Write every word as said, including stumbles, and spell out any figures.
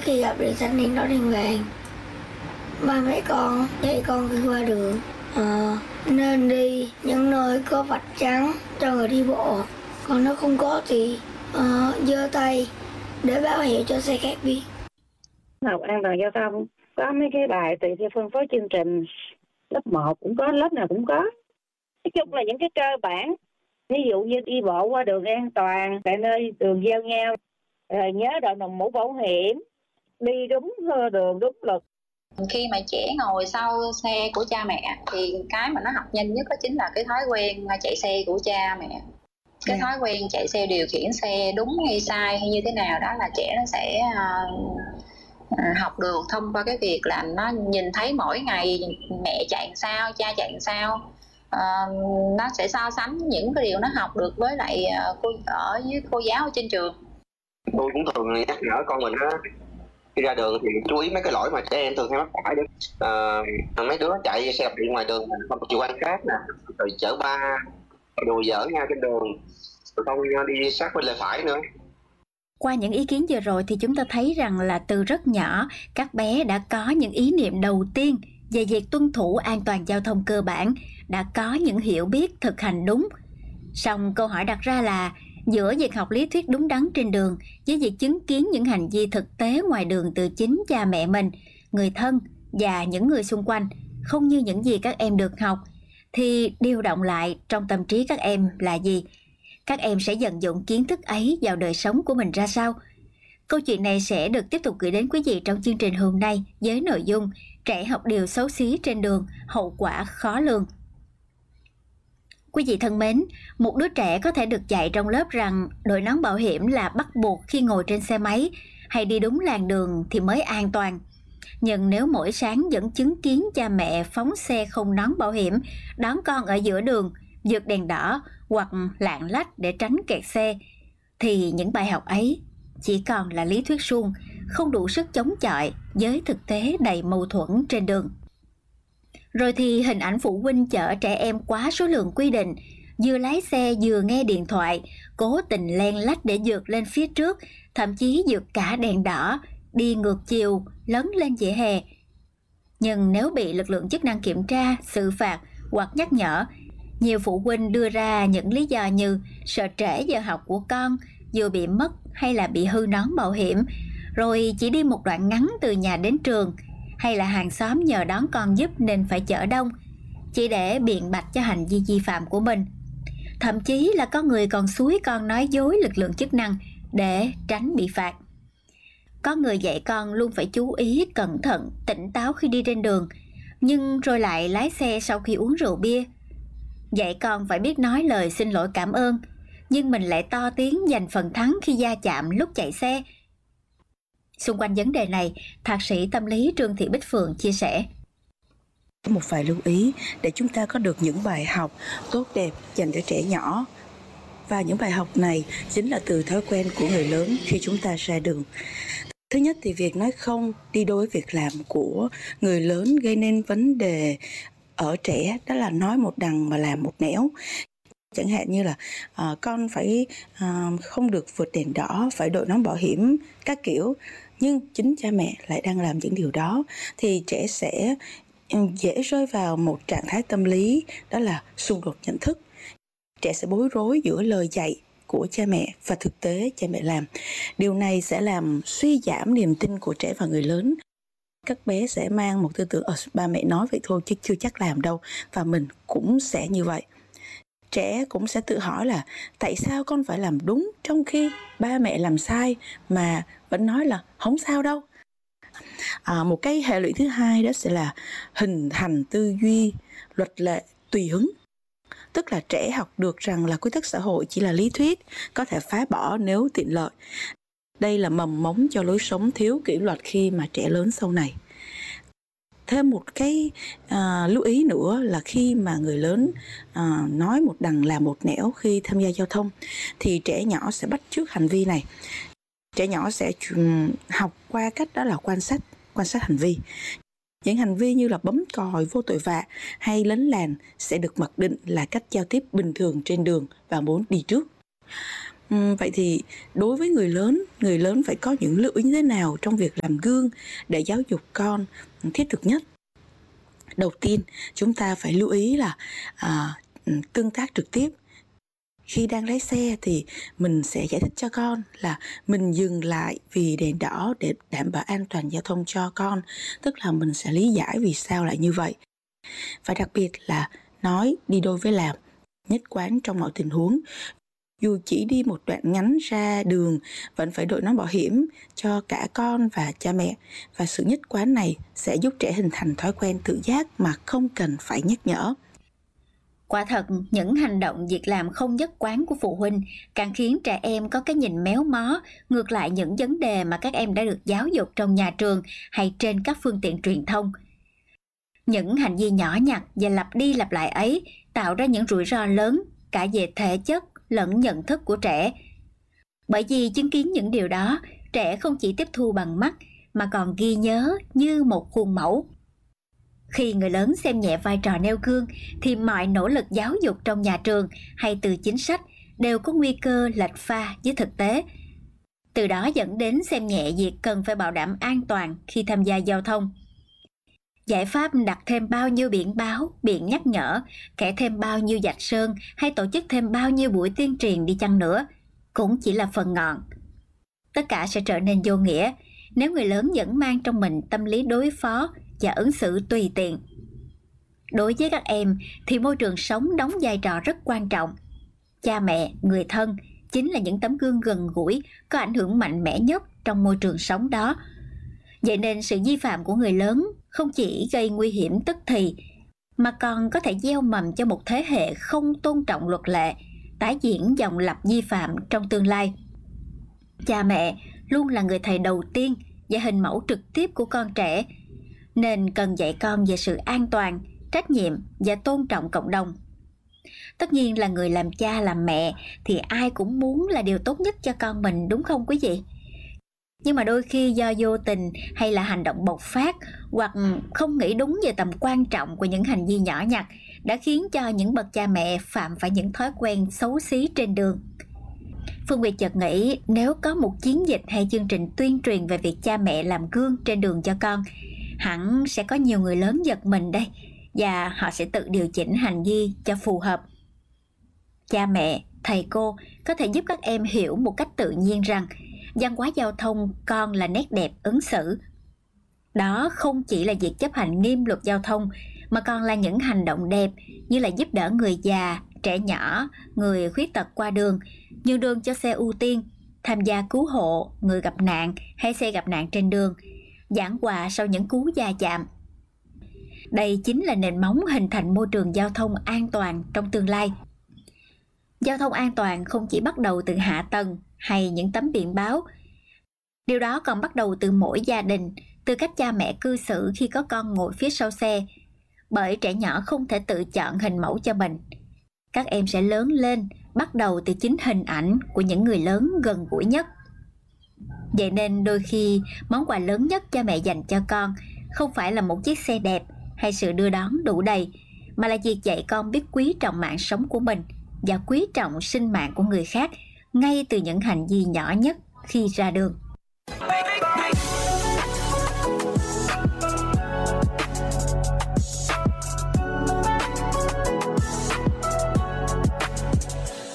khi gặp được thanh niên đó đèn vàng, ba mẹ con dạy con khi qua đường à, nên đi những nơi có vạch trắng cho người đi bộ, còn nếu không có thì à, giơ tay để báo hiệu cho xe khác biết. Học an toàn giao thông có mấy cái bài tùy theo phân phối chương trình, lớp một cũng có, lớp nào cũng có. Nói chung là những cái cơ bản, ví dụ như đi bộ qua đường an toàn tại nơi đường giao nhau, rồi nhớ đội nòng mũ bảo hiểm, đi đúng đường đúng luật. Khi mà trẻ ngồi sau xe của cha mẹ thì cái mà nó học nhanh nhất đó chính là cái thói quen chạy xe của cha mẹ. Cái thói quen chạy xe, điều khiển xe đúng hay sai hay như thế nào đó là trẻ nó sẽ uh, học được thông qua cái việc là nó nhìn thấy mỗi ngày mẹ chạy làm sao, cha chạy làm sao. Uh, nó sẽ so sánh những cái điều nó học được với lại uh, cô ở với cô giáo ở trên trường. Tôi cũng thường nhắc nhở con mình đó, khi ra đường thì chú ý mấy cái lỗi mà trẻ em thường hay mắc phải đó. À, mấy đứa chạy xe đạp điện ngoài đường không chịu quan sát nè, rồi chở ba đùa giỡn nhau trên đường, rồi không đi sát bên lề phải nữa. Qua những ý kiến vừa rồi thì chúng ta thấy rằng là từ rất nhỏ các bé đã có những ý niệm đầu tiên về việc tuân thủ an toàn giao thông cơ bản, đã có những hiểu biết thực hành đúng. Song câu hỏi đặt ra là giữa việc học lý thuyết đúng đắn trên đường với việc chứng kiến những hành vi thực tế ngoài đường từ chính cha mẹ mình, người thân và những người xung quanh, không như những gì các em được học, thì điều động lại trong tâm trí các em là gì? Các em sẽ vận dụng kiến thức ấy vào đời sống của mình ra sao? Câu chuyện này sẽ được tiếp tục gửi đến quý vị trong chương trình hôm nay với nội dung trẻ học điều xấu xí trên đường, hậu quả khó lường. Quý vị thân mến, một đứa trẻ có thể được dạy trong lớp rằng đội nón bảo hiểm là bắt buộc khi ngồi trên xe máy hay đi đúng làn đường thì mới an toàn. Nhưng nếu mỗi sáng vẫn chứng kiến cha mẹ phóng xe không nón bảo hiểm, đón con ở giữa đường, vượt đèn đỏ hoặc lạng lách để tránh kẹt xe, thì những bài học ấy chỉ còn là lý thuyết suông, không đủ sức chống chọi với thực tế đầy mâu thuẫn trên đường. Rồi thì hình ảnh phụ huynh chở trẻ em quá số lượng quy định, vừa lái xe vừa nghe điện thoại, cố tình len lách để vượt lên phía trước, thậm chí vượt cả đèn đỏ, đi ngược chiều, lấn lên vỉa hè. Nhưng nếu bị lực lượng chức năng kiểm tra, xử phạt hoặc nhắc nhở, nhiều phụ huynh đưa ra những lý do như sợ trễ giờ học của con, vừa bị mất hay là bị hư nón bảo hiểm, rồi chỉ đi một đoạn ngắn từ nhà đến trường, hay là hàng xóm nhờ đón con giúp nên phải chở đông, chỉ để biện bạch cho hành vi vi phạm của mình. Thậm chí là có người còn xúi con nói dối lực lượng chức năng để tránh bị phạt. Có người dạy con luôn phải chú ý, cẩn thận, tỉnh táo khi đi trên đường, nhưng rồi lại lái xe sau khi uống rượu bia. Dạy con phải biết nói lời xin lỗi cảm ơn, nhưng mình lại to tiếng giành phần thắng khi va chạm lúc chạy xe. Xung quanh vấn đề này, Thạc sĩ tâm lý Trương Thị Bích Phượng chia sẻ. Có một vài lưu ý để chúng ta có được những bài học tốt đẹp dành cho trẻ nhỏ. Và những bài học này chính là từ thói quen của người lớn khi chúng ta ra đường. Thứ nhất thì việc nói không đi đôi với việc làm của người lớn gây nên vấn đề ở trẻ, đó là nói một đằng mà làm một nẻo. Chẳng hạn như là uh, con phải uh, không được vượt đèn đỏ, phải đội nón bảo hiểm các kiểu, nhưng chính cha mẹ lại đang làm những điều đó, thì trẻ sẽ dễ rơi vào một trạng thái tâm lý, đó là xung đột nhận thức. Trẻ sẽ bối rối giữa lời dạy của cha mẹ và thực tế cha mẹ làm. Điều này sẽ làm suy giảm niềm tin của trẻ vào người lớn. Các bé sẽ mang một tư tưởng ở ba mẹ nói vậy thôi chứ chưa chắc làm đâu, và mình cũng sẽ như vậy. Trẻ cũng sẽ tự hỏi là tại sao con phải làm đúng trong khi ba mẹ làm sai mà vẫn nói là không sao đâu. À, một cái hệ lụy thứ hai đó sẽ là hình thành tư duy luật lệ tùy hứng. Tức là trẻ học được rằng là quy tắc xã hội chỉ là lý thuyết, có thể phá bỏ nếu tiện lợi. Đây là mầm mống cho lối sống thiếu kỷ luật khi mà trẻ lớn sau này. Thêm một cái à, lưu ý nữa là khi mà người lớn à, nói một đằng làm một nẻo khi tham gia giao thông, thì trẻ nhỏ sẽ bắt chước hành vi này. Trẻ nhỏ sẽ học qua cách đó là quan sát, quan sát hành vi. Những hành vi như là bấm còi vô tội vạ hay lấn làn sẽ được mặc định là cách giao tiếp bình thường trên đường và muốn đi trước. Uhm, vậy thì đối với người lớn, người lớn phải có những lưu ý như thế nào trong việc làm gương để giáo dục con thiết thực nhất? Đầu tiên, chúng ta phải lưu ý là à, tương tác trực tiếp. Khi đang lái xe thì mình sẽ giải thích cho con là mình dừng lại vì đèn đỏ để đảm bảo an toàn giao thông cho con. Tức là mình sẽ lý giải vì sao lại như vậy. Và đặc biệt là nói đi đôi với làm, nhất quán trong mọi tình huống. Dù chỉ đi một đoạn ngắn ra đường, vẫn phải đội nón bảo hiểm cho cả con và cha mẹ. Và sự nhất quán này sẽ giúp trẻ hình thành thói quen tự giác mà không cần phải nhắc nhở. Quả thật, những hành động việc làm không nhất quán của phụ huynh càng khiến trẻ em có cái nhìn méo mó ngược lại những vấn đề mà các em đã được giáo dục trong nhà trường hay trên các phương tiện truyền thông. Những hành vi nhỏ nhặt và lặp đi lặp lại ấy tạo ra những rủi ro lớn cả về thể chất lẫn nhận thức của trẻ. Bởi vì chứng kiến những điều đó, trẻ không chỉ tiếp thu bằng mắt mà còn ghi nhớ như một khuôn mẫu. Khi người lớn xem nhẹ vai trò nêu gương thì mọi nỗ lực giáo dục trong nhà trường hay từ chính sách đều có nguy cơ lệch pha với thực tế. Từ đó dẫn đến xem nhẹ việc cần phải bảo đảm an toàn khi tham gia giao thông. Giải pháp đặt thêm bao nhiêu biển báo, biển nhắc nhở, kẻ thêm bao nhiêu vạch sơn hay tổ chức thêm bao nhiêu buổi tuyên truyền đi chăng nữa cũng chỉ là phần ngọn. Tất cả sẽ trở nên vô nghĩa nếu người lớn vẫn mang trong mình tâm lý đối phó và ứng xử tùy tiện. Đối với các em thì môi trường sống đóng vai trò rất quan trọng. Cha mẹ, người thân chính là những tấm gương gần gũi, có ảnh hưởng mạnh mẽ nhất trong môi trường sống đó. Vậy nên sự vi phạm của người lớn không chỉ gây nguy hiểm tức thì, mà còn có thể gieo mầm cho một thế hệ không tôn trọng luật lệ, tái diễn dòng lặp vi phạm trong tương lai. Cha mẹ luôn là người thầy đầu tiên và hình mẫu trực tiếp của con trẻ, nên cần dạy con về sự an toàn, trách nhiệm và tôn trọng cộng đồng. Tất nhiên là người làm cha làm mẹ thì ai cũng muốn là điều tốt nhất cho con mình, đúng không quý vị? Nhưng mà đôi khi do vô tình hay là hành động bộc phát hoặc không nghĩ đúng về tầm quan trọng của những hành vi nhỏ nhặt đã khiến cho những bậc cha mẹ phạm phải những thói quen xấu xí trên đường. Phương Nguyệt chợt nghĩ nếu có một chiến dịch hay chương trình tuyên truyền về việc cha mẹ làm gương trên đường cho con, hẳn sẽ có nhiều người lớn giật mình đây và họ sẽ tự điều chỉnh hành vi cho phù hợp. Cha mẹ, thầy cô có thể giúp các em hiểu một cách tự nhiên rằng văn hóa giao thông con là nét đẹp ứng xử. Đó không chỉ là việc chấp hành nghiêm luật giao thông mà còn là những hành động đẹp như là giúp đỡ người già, trẻ nhỏ, người khuyết tật qua đường, nhường đường cho xe ưu tiên, tham gia cứu hộ người gặp nạn hay xe gặp nạn trên đường, giảng hòa sau những cú va chạm. Đây chính là nền móng hình thành môi trường giao thông an toàn trong tương lai. Giao thông an toàn không chỉ bắt đầu từ hạ tầng hay những tấm biển báo. Điều đó còn bắt đầu từ mỗi gia đình, từ cách cha mẹ cư xử khi có con ngồi phía sau xe. Bởi trẻ nhỏ không thể tự chọn hình mẫu cho mình. Các em sẽ lớn lên bắt đầu từ chính hình ảnh của những người lớn gần gũi nhất. Vậy nên đôi khi món quà lớn nhất cha mẹ dành cho con không phải là một chiếc xe đẹp hay sự đưa đón đủ đầy, mà là việc dạy con biết quý trọng mạng sống của mình và quý trọng sinh mạng của người khác ngay từ những hành vi nhỏ nhất khi ra đường.